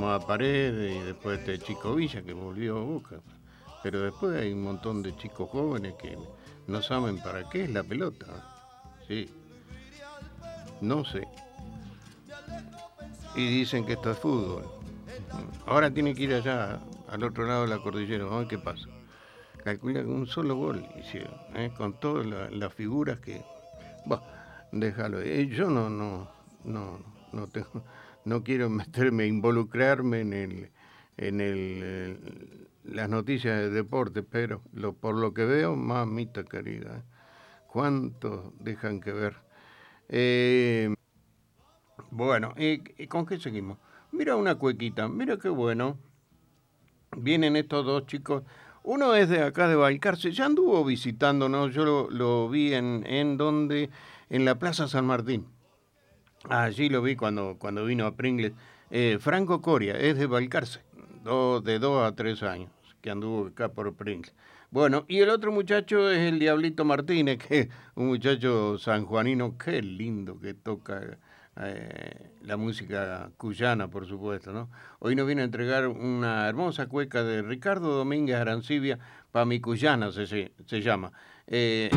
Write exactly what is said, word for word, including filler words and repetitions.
teníamos a Paredes y después este Chico Villa que volvió a Boca. Pero después hay un montón de chicos jóvenes que no saben para qué es la pelota. Sí, no sé. Y dicen que esto es fútbol. Ahora tiene que ir allá, al otro lado de la cordillera, vamos a ver qué pasa. Calcula que un solo gol hicieron, ¿eh? Con todas la, las figuras que... Bah, déjalo. Eh, yo no, no, no, no tengo, no quiero meterme, involucrarme en el, en el, el las noticias de deporte, pero lo, por lo que veo, mamita querida, ¿eh? ¿Cuántos dejan que ver? Eh, bueno, ¿y, y con qué seguimos? Mira una cuequita, mira qué bueno. Vienen estos dos chicos. Uno es de acá de Balcarce, ya anduvo visitándonos, yo lo, lo vi en, en donde, en la Plaza San Martín. Allí lo vi cuando, cuando vino a Pringles. Eh, Franco Coria, es de Balcarce, do, de dos a tres años, que anduvo acá por Pringles. Bueno, y el otro muchacho es el Diablito Martínez, que es un muchacho sanjuanino, qué lindo que toca eh, la música cuyana, por supuesto, ¿no? Hoy nos viene a entregar una hermosa cueca de Ricardo Domínguez Arancibia, pa' mi cuyana se, se, se llama. Eh,